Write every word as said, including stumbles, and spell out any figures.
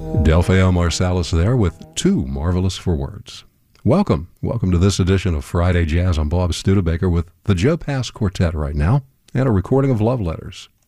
Delphia Marsalis there with Too Marvelous for Words. Welcome. Welcome to this edition of Friday Jazz. I'm Bob Studebaker with the Joe Pass Quartet right now and a recording of Love Letters.